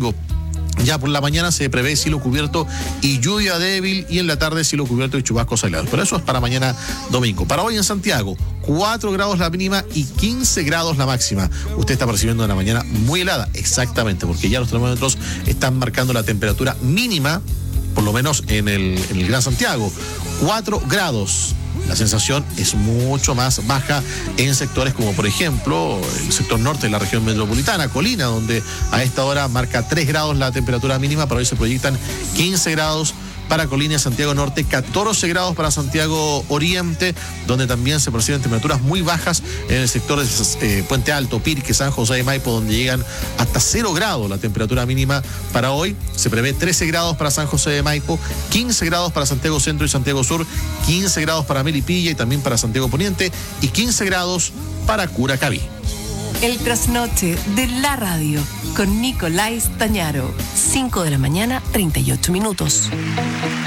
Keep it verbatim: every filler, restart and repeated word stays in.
domingo. Ya por la mañana se prevé cielo cubierto y lluvia débil, y en la tarde cielo cubierto y chubascos aislados. Pero eso es para mañana domingo. Para hoy en Santiago, cuatro grados la mínima y quince grados la máxima. Usted está percibiendo una mañana muy helada, exactamente, porque ya los termómetros están marcando la temperatura mínima, por lo menos en el, en el Gran Santiago, cuatro grados. La sensación es mucho más baja en sectores como, por ejemplo, el sector norte de la región metropolitana, Colina, donde a esta hora marca tres grados la temperatura mínima. Para hoy se proyectan quince grados para Colina y Santiago Norte, catorce grados para Santiago Oriente, donde también se perciben temperaturas muy bajas en el sector de eh, Puente Alto, Pirque, San José de Maipo, donde llegan hasta cero grados la temperatura mínima. Para hoy se prevé trece grados para San José de Maipo, quince grados para Santiago Centro y Santiago Sur, quince grados para Melipilla y también para Santiago Poniente, y quince grados para Curacaví. El trasnoche de la radio con Nicolás Tañaro. cinco de la mañana, treinta y ocho minutos.